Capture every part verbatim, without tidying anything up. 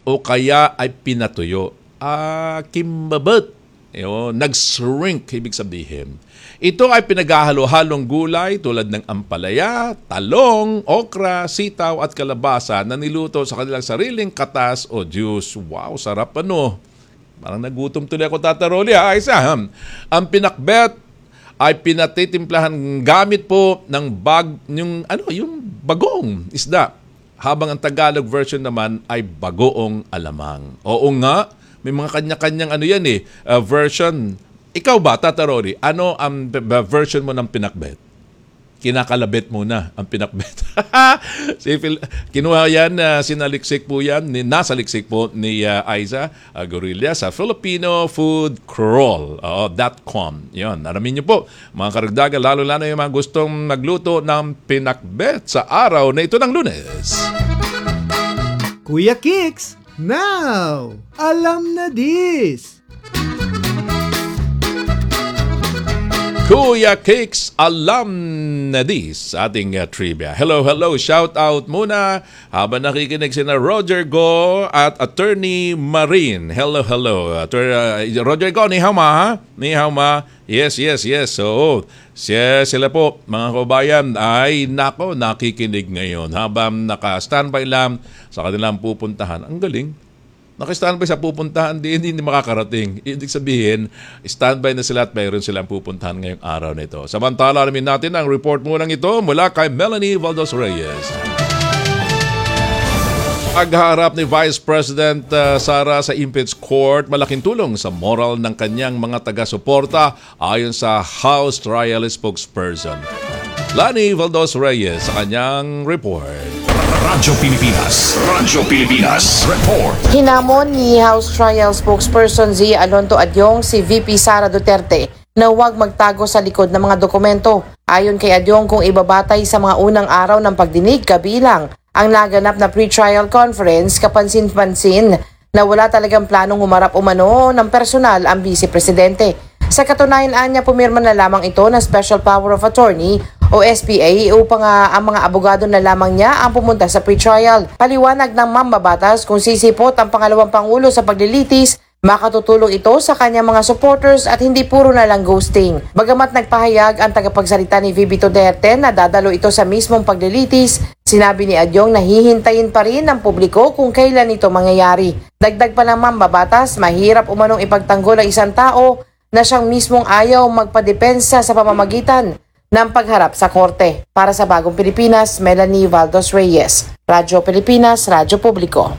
o kaya ay pinatuyo. Ah, kimbabot. Yun, nag-shrink, ibig sabihin. Ito ay pinaghahalo-halong gulay tulad ng ampalaya, talong, okra, sitaw at kalabasa na niluto sa kanilang sariling katas o juice. Wow, sarap ano. Parang nagutom tuloy ako, Tata Rolly. Ha? Isa, ha? Ang pinakbet ay pinatitimplahan gamit po ng bag, yung, ano, yung bagong isda. Habang ang Tagalog version naman ay bagoong alamang. Oo nga, may mga kanya-kanyang ano yan eh, uh, version. Ikaw ba, Tata Rory, ano ang um, version mo ng pinakbet? Kinakalabit muna ang pinakbet. si Phil, kinuha yan, uh, sinaliksik po yan, ni, nasa liksik po ni uh, Aiza uh, Gorilla sa Filipino Food Crawl uh, dot com. Yun, naramin niyo po, mga karagdagan, lalo-lalo yung mga gustong magluto ng pinakbet sa araw na ito ng Lunes. Kuya Kicks, now, alam na this! Kuya Kicks, alam na this ating uh, trivia. Hello, hello. Shout out muna habang nakikinig si na Roger Go at Attorney Marin. Hello, hello. Attor- uh, Roger Go, ni hao ma, ha? Ni hao ma. Yes, yes, yes. So, siya, sila po, mga kabayan, ay nako, nakikinig ngayon habang naka-standby lang sa kanilang pupuntahan. Ang galing. Naka-standby sa pupuntahan, di, hindi makakarating. Ibig sabihin, standby na sila at mayroon silang pupuntahan ngayong araw nito. Samantala, alamin natin ang report muna ito mula kay Melanie Valdos Reyes. Pagharap ni Vice President uh, Sara sa impeach court, malaking tulong sa moral ng kanyang mga taga-suporta ayon sa House Trial spokesperson. Lani Valdos Reyes sa kanyang report. Radyo Pilipinas, Radyo Pilipinas, report. Hinamon ni House Trial spokesperson Zia Alonto Adyong si V P Sara Duterte na huwag magtago sa likod ng mga dokumento. Ayon kay Adyong, kung ibabatay sa mga unang araw ng pagdinig kabilang ang naganap na pre-trial conference, kapansin-pansin na wala talagang planong humarap umano ng personal ang Vice Presidente. Sa katunayan, anya pumirma na lamang ito ng Special Power of Attorney o S P A upang uh, ang mga abogado na lamang niya ang pumunta sa pre-trial. Paliwanag ng mambabatas, kung sisipot ang pangalawang pangulo sa paglilitis, makatutulong ito sa kanyang mga supporters at hindi puro na lang ghosting. Bagamat nagpahayag ang tagapagsalita ni V P Duterte na dadalo ito sa mismong paglilitis, sinabi ni Adyong na hihintayin pa rin ng publiko kung kailan ito mangyayari. Dagdag pa ng mambabatas, mahirap umanong ipagtanggol ang isang tao na siyang mismong ayaw magpadepensa sa pamamagitan ng pagharap sa korte. Para sa Bagong Pilipinas, Melanie Valdos Reyes, Radyo Pilipinas, Radyo Publiko.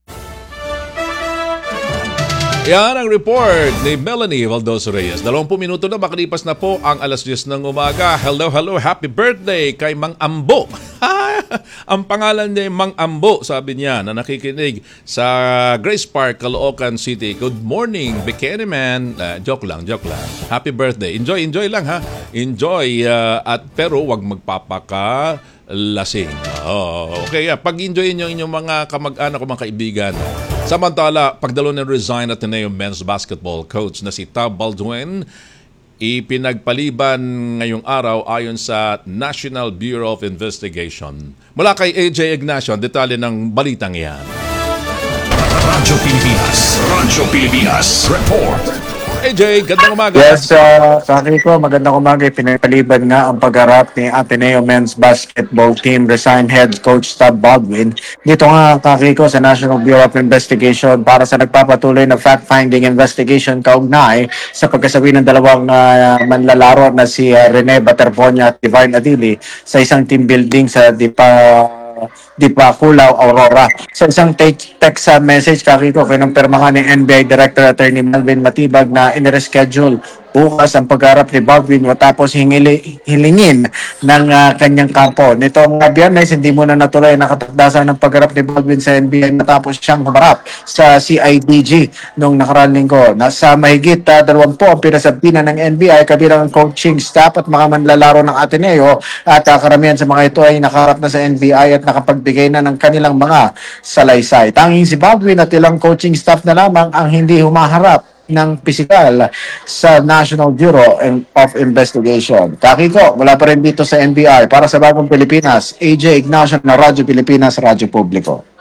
Yan ang report ni Melanie Valdos Reyes. Dalawampung minuto na, makalipas na po ang alas diyes ng umaga. Hello, hello, happy birthday kay Mang Ambo. Ang pangalan niya Mang Ambo, sabi niya, na nakikinig sa Grace Park, Caloocan City. Good morning, Bikini Man. Uh, joke lang, joke lang. Happy birthday. Enjoy, enjoy lang ha. Enjoy, uh, at pero wag magpapaka lasing. Oh, okay, pag-enjoyin niyo inyong mga kamag-anak o mga kaibigan. Samantala, pagdalo ng resign Ateneo men's basketball coach na si Tab Baldwin, ipinagpaliban ngayong araw ayon sa National Bureau of Investigation. Mula kay A J Ignacio, detalye ng balitang iyan. Radyo Pilipinas, Radyo Pilipinas, report. A J, gandang umaga. Yes, uh, sa akin ko, magandang umaga. Pinapaliban nga ang pagharap ni Ateneo men's basketball team resign head coach Tab Baldwin. Dito nga, kaki ko, sa National Bureau of Investigation para sa nagpapatuloy na fact-finding investigation kaugnay sa pagkasabi ng dalawang uh, manlalaro na si uh, Rene Baterfonia at Divine Adili sa isang team building sa Dipa Di pa Culaw, Aurora. Sa isang text sa message, kakito, kinumpirma ni N B I Director Attorney Melvin Matibag na inireschedule bukas ang pagharap ni Baldwin matapos hingili, hilingin ng uh, kanyang kampo. Nitong uh, Biyernes, hindi muna natuloy nakatakdasan ng pagharap ni Baldwin sa N B I matapos siyang humarap sa C I D G noong nakaraan linggo. Nasa mahigit uh, dalawampu ang pinasabina ng N B I kabilang ang coaching staff at mga manlalaro ng Ateneo at uh, karamihan sa mga ito ay nakaharap na sa N B I at nakapagbigay na ng kanilang mga salaysay. Tanging si Baldwin at ilang coaching staff na lamang ang hindi humaharap ng pisikal sa National Bureau of Investigation. Kakiko, mula pa rin dito sa N B I para sa Bagong Pilipinas, A J Ignacio na Radyo Pilipinas, Radyo Publiko.